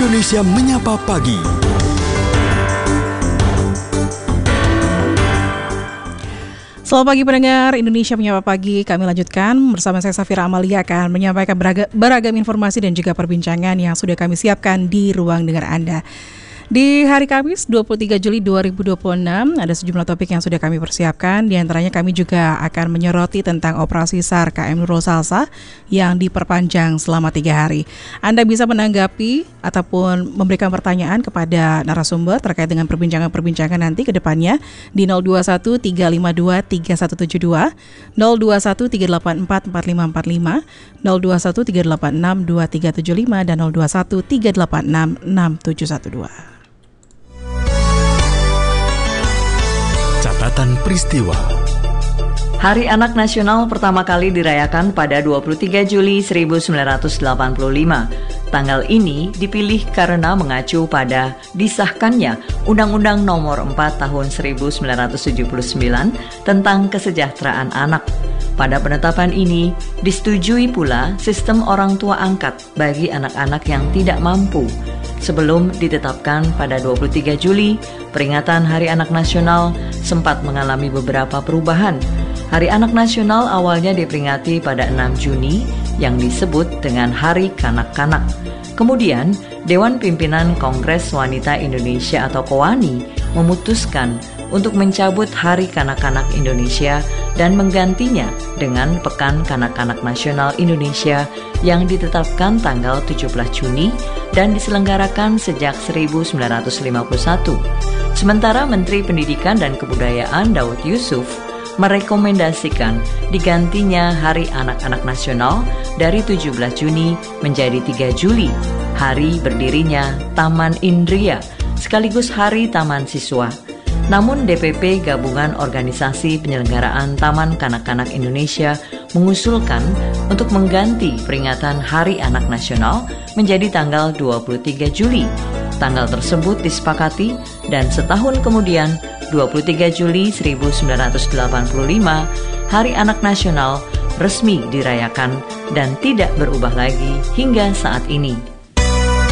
Indonesia Menyapa Pagi. Selamat pagi pendengar Indonesia Menyapa Pagi. Kami lanjutkan bersama saya Safira Amalia akan menyampaikan beragam informasi dan juga perbincangan yang sudah kami siapkan di ruang dengar Anda. Di hari Kamis 23 Juli 2026 ada sejumlah topik yang sudah kami persiapkan. Di antaranya kami juga akan menyoroti tentang operasi SAR KM Nurul Salsa yang diperpanjang selama 3 hari. Anda bisa menanggapi ataupun memberikan pertanyaan kepada narasumber terkait dengan perbincangan-perbincangan nanti ke depannya di 021 352 3172, 021 384 4545, 021 386 2375 dan 021 386 6712. Catatan peristiwa. Hari Anak Nasional pertama kali dirayakan pada 23 Juli 1985. Tanggal ini dipilih karena mengacu pada disahkannya Undang-Undang Nomor 4 Tahun 1979 tentang Kesejahteraan Anak. Pada penetapan ini, disetujui pula sistem orang tua angkat bagi anak-anak yang tidak mampu. Sebelum ditetapkan pada 23 Juli, peringatan Hari Anak Nasional sempat mengalami beberapa perubahan. Hari Anak Nasional awalnya diperingati pada 6 Juni yang disebut dengan Hari Kanak-Kanak. Kemudian, Dewan Pimpinan Kongres Wanita Indonesia atau KOWANI memutuskan untuk mencabut Hari Kanak-Kanak Indonesia dan menggantinya dengan Pekan Kanak-Kanak Nasional Indonesia yang ditetapkan tanggal 17 Juni dan diselenggarakan sejak 1951. Sementara Menteri Pendidikan dan Kebudayaan Daud Yusuf merekomendasikan digantinya Hari Anak-Anak Nasional dari 17 Juni menjadi 3 Juli, hari berdirinya Taman Indria, sekaligus Hari Taman Siswa. Namun DPP Gabungan Organisasi Penyelenggaraan Taman Kanak-Kanak Indonesia mengusulkan untuk mengganti peringatan Hari Anak Nasional menjadi tanggal 23 Juli. Tanggal tersebut disepakati dan setahun kemudian 23 Juli 1985 Hari Anak Nasional resmi dirayakan dan tidak berubah lagi hingga saat ini.